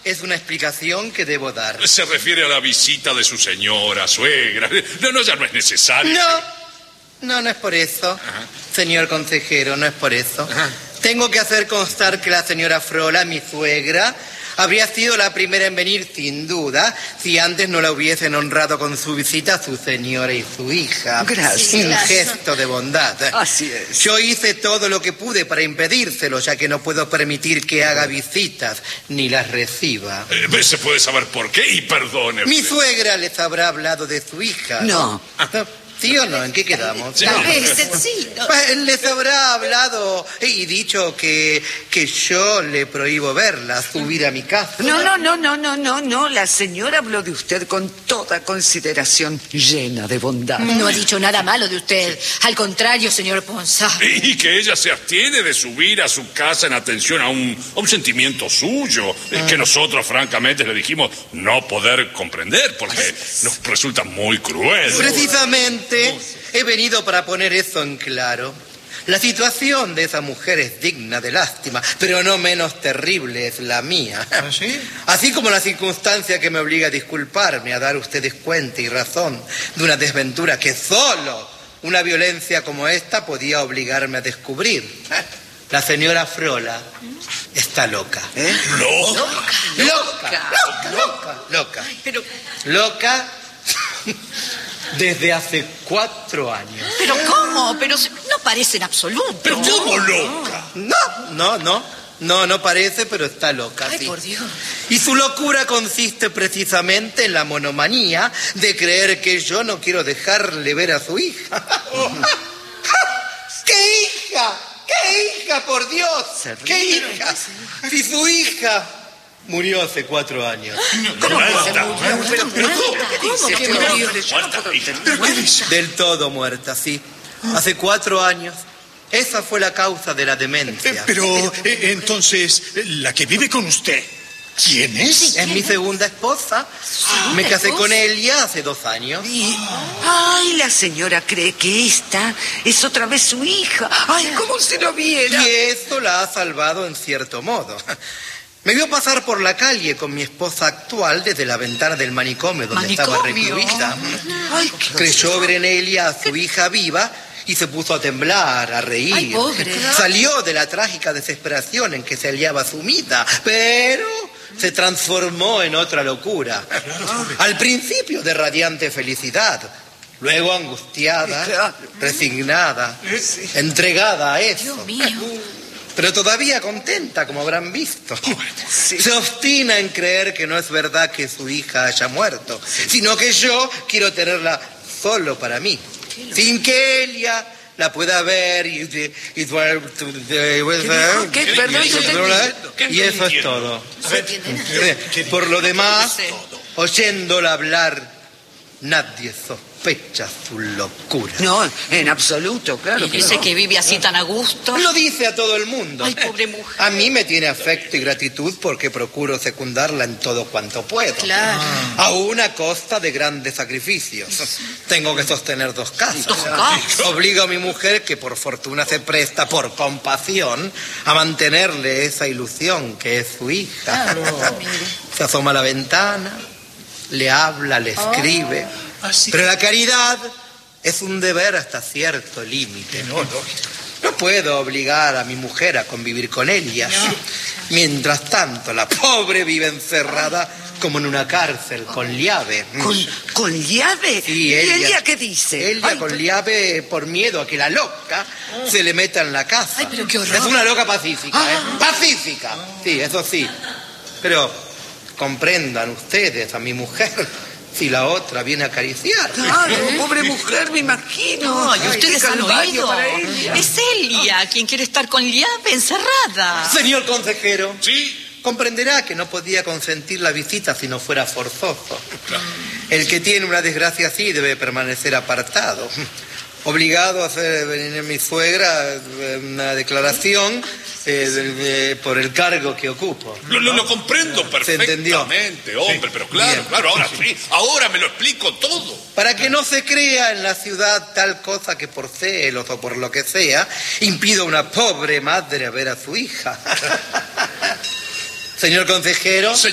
es una explicación que debo dar. Se refiere a la visita de su señora, suegra. No, ya no es necesario. No es por eso. Ajá. Señor consejero, no es por eso. Ajá. Tengo que hacer constar que la señora Frola, mi suegra, habría sido la primera en venir, sin duda, si antes no la hubiesen honrado con su visita a su señora y su hija. Gracias. Un gesto de bondad. Así es. Yo hice todo lo que pude para impedírselo, ya que no puedo permitir que haga visitas ni las reciba. ¿Se puede saber por qué? Y perdone. Mi suegra les habrá hablado de su hija. No. ¿Sí o no? ¿En qué quedamos? Sí. A veces sí. No. Pues, les habrá hablado y dicho que yo le prohíbo verla, subir a mi casa. No. La señora habló de usted con toda consideración, llena de bondad. No ha dicho nada malo de usted. Al contrario, señor Ponsá. Y que ella se abstiene de subir a su casa en atención a un sentimiento suyo, que nosotros francamente le dijimos no poder comprender, porque nos resulta muy cruel. Precisamente he venido para poner eso en claro. La situación de esa mujer es digna de lástima, pero no menos terrible es la mía. ¿Ah, sí? Así como la circunstancia que me obliga a disculparme, a dar a ustedes cuenta y razón de una desventura que solo una violencia como esta podía obligarme a descubrir. La señora Frola está loca. Loca. Pero desde hace 4 años. ¿Pero cómo? Pero no parece en absoluto. ¿Pero cómo loca? No parece, pero está loca. Ay, sí. por Dios. Y su locura consiste precisamente en la monomanía de creer que yo no quiero dejarle ver a su hija. ¿Qué hija? ¿Qué hija, por Dios? ¿Qué hija? Si su hija murió hace 4 años. ¿Cómo que se murió? ¿Cómo que murió? Del todo muerta, sí. Hace 4 años. Esa fue la causa de la demencia. Pero, entonces, la que vive con usted, ¿quién es? Es mi segunda esposa. Me casé con ella hace 2 años. Ay, la señora cree que esta es otra vez su hija. Ay, como si lo viera. Y eso la ha salvado en cierto modo. Me vio pasar por la calle con mi esposa actual desde la ventana del manicomio donde estaba recluida. Ay, Creyó ver en ella a su hija viva y se puso a temblar, a reír. Ay, pobre. Salió de la trágica desesperación en que se hallaba sumida, pero se transformó en otra locura. Al principio de radiante felicidad, luego angustiada, resignada, entregada a eso. Dios mío. Pero todavía contenta, como habrán visto. Se obstina en creer que no es verdad que su hija haya muerto, sino que yo quiero tenerla solo para mí, sin que ella la pueda ver y eso es todo. Por lo demás, oyéndola hablar, nadie sospecha su locura. No, en absoluto, claro. Y dice que vive así tan a gusto. Lo dice a todo el mundo. Ay, pobre mujer. A mí me tiene afecto y gratitud porque procuro secundarla en todo cuanto puedo. Claro. Aún a costa de grandes sacrificios. Tengo que sostener 2 casas. 2 casas. Obligo a mi mujer, que por fortuna se presta por compasión, a mantenerle esa ilusión que es su hija. Se asoma a la ventana, le habla, le escribe. Pero la caridad es un deber hasta cierto límite. No puedo obligar a mi mujer a convivir con ella. Mientras tanto, la pobre vive encerrada como en una cárcel, con llave. ¿Con llave? Sí, ¿Y ella qué dice? Ella Ay, con llave por miedo a que la loca se le meta en la casa. Ay, pero qué horror. Es una loca pacífica, ¿eh? Pacífica. Sí, eso sí. Pero comprendan ustedes a mi mujer. Si la otra viene a acariciar. Claro, pobre mujer, me imagino. Ay, ustedes qué han calvario oído. para ella. Es Elia quien quiere estar con llave encerrada. Señor consejero. Sí. Comprenderá que no podía consentir la visita si no fuera forzoso. El que tiene una desgracia así debe permanecer apartado. Obligado a hacer venir a mi suegra una declaración por el cargo que ocupo. Lo comprendo perfectamente, hombre, pero claro, Bien. claro, ahora me lo explico todo. Para que no se crea en la ciudad tal cosa que por celos o por lo que sea, impido a una pobre madre a ver a su hija. Señor consejero.